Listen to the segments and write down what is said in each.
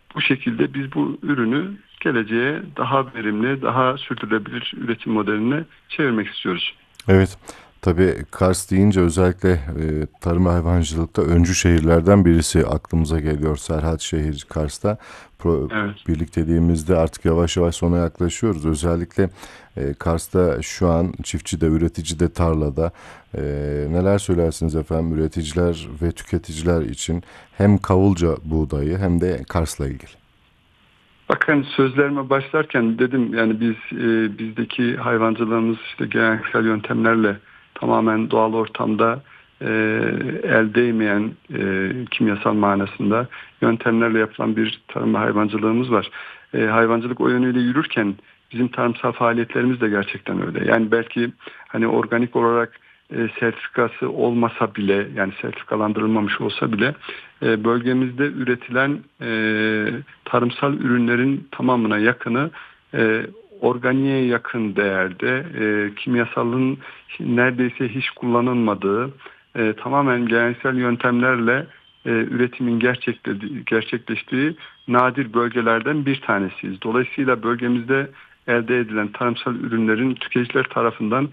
Bu şekilde biz bu ürünü geleceğe daha verimli, daha sürdürülebilir üretim modeline çevirmek istiyoruz. Evet, tabii Kars deyince özellikle tarım ve hayvancılıkta öncü şehirlerden birisi aklımıza geliyor. Serhatşehir Kars'ta. Evet. Birlik dediğimizde artık yavaş yavaş sona yaklaşıyoruz. Özellikle Kars'ta şu an çiftçi de üretici de tarlada. Neler söylersiniz efendim üreticiler ve tüketiciler için hem Kavulca buğdayı hem de Kars'la ilgili? Bakın sözlerime başlarken dedim yani bizdeki hayvancılığımız işte geleneksel yöntemlerle tamamen doğal ortamda e, el değmeyen kimyasal manasında yöntemlerle yapılan bir tarım ve hayvancılığımız var. Hayvancılık o yönüyle yürürken bizim tarımsal faaliyetlerimiz de gerçekten öyle. Yani belki hani organik olarak sertifikası olmasa bile yani sertifikalandırılmamış olsa bile bölgemizde üretilen tarımsal ürünlerin tamamına yakını organiğe yakın değerde, kimyasalın neredeyse hiç kullanılmadığı, tamamen geleneksel yöntemlerle üretimin gerçekleştiği nadir bölgelerden bir tanesiyiz. Dolayısıyla bölgemizde elde edilen tarımsal ürünlerin tüketiciler tarafından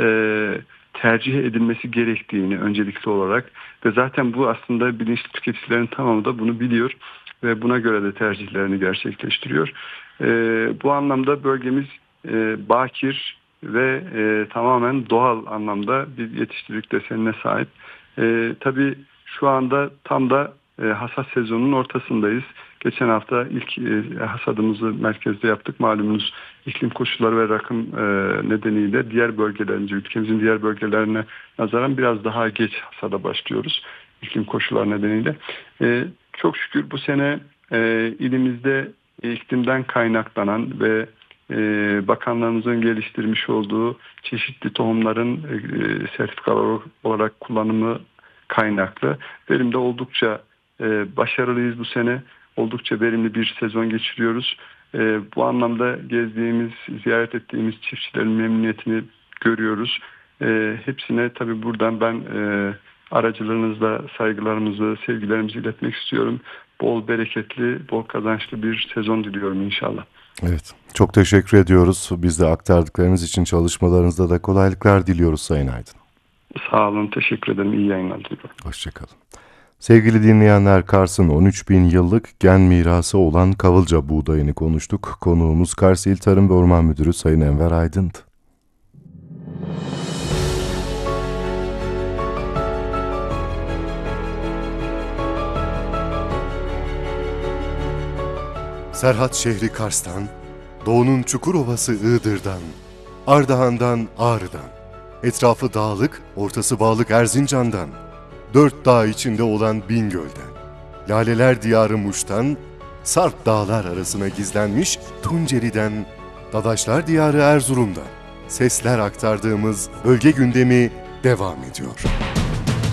tercih edilmesi gerektiğini öncelikli olarak ve zaten bu aslında bilinçli tüketicilerin tamamı da bunu biliyor ve buna göre de tercihlerini gerçekleştiriyor. Bu anlamda bölgemiz bakir ve tamamen doğal anlamda bir yetiştiricilik desenine sahip. Tabii şu anda tam da hasat sezonunun ortasındayız. Geçen hafta ilk hasadımızı merkezde yaptık. Malumunuz iklim koşulları ve rakım nedeniyle diğer bölgelerimize, ülkemizin diğer bölgelerine nazaran biraz daha geç hasada başlıyoruz. İklim koşulları nedeniyle. Çok şükür bu sene ilimizde iklimden kaynaklanan ve bakanlarımızın geliştirmiş olduğu çeşitli tohumların sertifikalar olarak kullanımı kaynaklı. Verimde oldukça başarılıyız bu sene. Oldukça verimli bir sezon geçiriyoruz. Bu anlamda gezdiğimiz, ziyaret ettiğimiz çiftçilerin memnuniyetini görüyoruz. Hepsine tabii buradan ben aracılığınızla saygılarımızı, sevgilerimizi iletmek istiyorum. Bol bereketli, bol kazançlı bir sezon diliyorum inşallah. Evet, çok teşekkür ediyoruz. Biz de aktardıklarınız için çalışmalarınızda da kolaylıklar diliyoruz Sayın Aydın. Sağ olun, teşekkür ederim. İyi yayınlar diliyorum. Hoşçakalın. Sevgili dinleyenler, Kars'ın 13 bin yıllık gen mirası olan Kavılca buğdayını konuştuk. Konuğumuz Kars İl Tarım ve Orman Müdürü Sayın Enver Aydın'dı. Serhat şehri Kars'tan, doğunun Çukurovası Iğdır'dan, Ardahan'dan Ağrı'dan, etrafı dağlık, ortası bağlık Erzincan'dan, dört dağ içinde olan Bingöl'den, Laleler Diyarı Muş'tan, Sarp dağlar arasına gizlenmiş Tunceli'den, Dadaşlar Diyarı Erzurum'dan, sesler aktardığımız bölge gündemi devam ediyor.